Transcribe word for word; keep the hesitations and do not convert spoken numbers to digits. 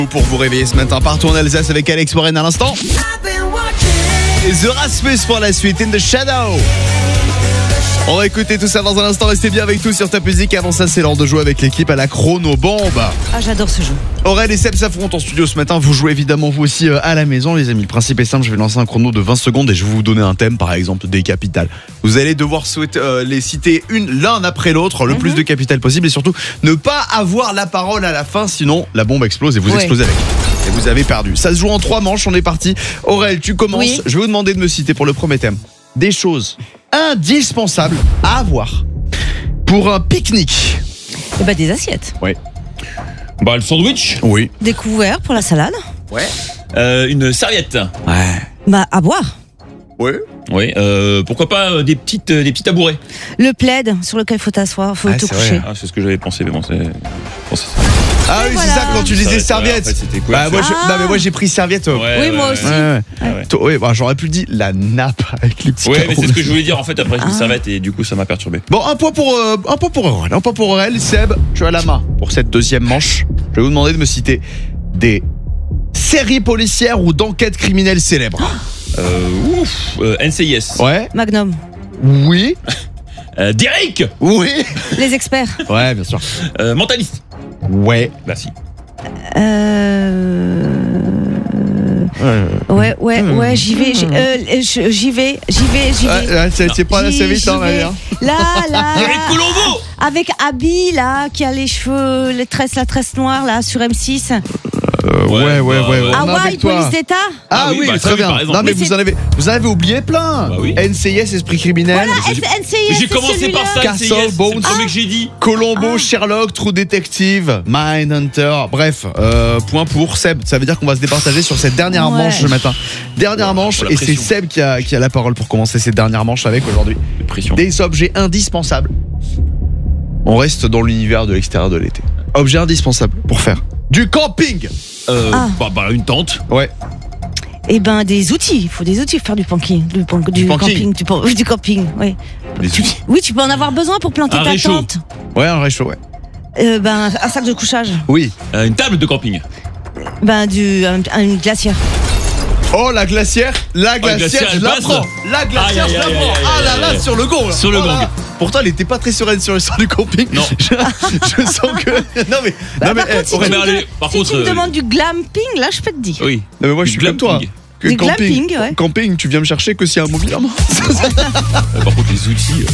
Pour vous réveiller ce matin, partout en Alsace avec Alex Warren à l'instant. Et The Rasmus pour la suite, In the Shadow. On va écouter tout ça dans un instant. Restez bien avec nous sur Top Music. Avant ça, c'est l'heure de jouer avec l'équipe à la chrono bombe. Ah, j'adore ce jeu. Aurel et Seb s'affrontent en studio ce matin. Vous jouez évidemment vous aussi à la maison, les amis. Le principe est simple. Je vais lancer un chrono de vingt secondes et je vais vous donner un thème, par exemple des capitales. Vous allez devoir souhaiter, euh, les citer une l'un après l'autre, le mm-hmm. plus de capitales possible, et surtout ne pas avoir la parole à la fin, sinon la bombe explose et vous ouais. explosez avec. Et vous avez perdu. Ça se joue en trois manches. On est parti. Aurel, tu commences. Oui. Je vais vous demander de me citer pour le premier thème des choses indispensables à avoir pour un pique-nique. Et bah des assiettes. Ouais. Bah le sandwich. Oui. Des couverts pour la salade. Ouais. Euh, une serviette. Ouais. Bah à boire. Ouais. Oui. Euh, pourquoi pas euh, des petites euh, des petits tabourets. Le plaid sur lequel faut t'asseoir, faut ah, te coucher. Ah, c'est ce que j'avais pensé, mais bon c'est. Bon, c'est... Ah oui, voilà. C'est ça quand tu disais serviette. Ouais, en fait, c'était quoi, bah, moi, je... non mais moi j'ai pris serviette. Ouais, oui ouais, moi ouais, aussi. Ouais, ouais. Ouais. Ouais. Ouais, bah, j'aurais pu dire la nappe avec les petits. Ouais, mais c'est ce que je voulais dire en fait. Après j'ai dit ah. serviette et du coup ça m'a perturbé. Bon, un point pour euh, un point pour Aurel, un point pour Aurel. Seb, tu as la main pour cette deuxième manche. Je vais vous demander de me citer des séries policières ou d'enquêtes criminelles célèbres. Euh, ouf, euh, N C I S. Ouais. Magnum. Oui. euh, Derrick. Oui. Les experts. Ouais, bien sûr. Euh, mentaliste. Ouais. Bah si. Euh... Ouais, ouais, ouais, j'y vais, j'y, euh, j'y vais, j'y vais, j'y vais. Ouais, c'est, c'est pas assez vite, hein, là, là. Eric Colombo. Avec Abby, là, qui a les cheveux, les tresses, la tresse noire, là, sur M six. Euh, ouais, ouais, ouais, ouais, ouais. Hawaï, police d'État. Ah, ah oui, bah, très bien. Non, mais, mais vous en avez, vous en avez oublié plein. Bah oui. N C I S, esprit criminel. Voilà, N C I S. J'ai commencé par ça. Castle, Bones, c'est le premier que j'ai dit. Colombo, ah. Sherlock, True Detective, Mindhunter. Bref, euh, point pour Seb. Ça veut dire qu'on va se départager sur cette dernière ouais. manche ce matin. Dernière ouais, manche, et c'est Seb qui a, qui a la parole pour commencer cette dernière manche avec aujourd'hui. Des objets indispensables. On reste dans l'univers de l'extérieur de l'été. Objets indispensables pour faire du camping. Euh, ah. bah, bah une tente. Ouais. Eh ben des outils, il faut des outils pour faire du camping, du, du, du camping, du, du camping, oui. Tu, oui, tu peux en avoir besoin pour planter un ta réchaud. tente. Ouais, un réchaud, ouais. Euh, ben un sac de couchage. Oui. Euh, une table de camping. Ben du un, une glacière. Oh la glacière, la glacière, oh, je la prends. La glacière, je la prends. Ah là là, sur le gong. Là. Sur le voilà. gong. Pourtant, elle était pas très sereine sur le sort du camping. Non. Je, je sens que. Non mais. Bah, non mais. Par contre, si, tu, aller, me, par si contre, tu me euh, demandes du glamping, là, je peux te dire. Oui. Non mais moi, je suis comme toi. Que du camping, glamping, ouais. Camping, tu viens me chercher que s'il y a un mobilier. Par contre, les outils.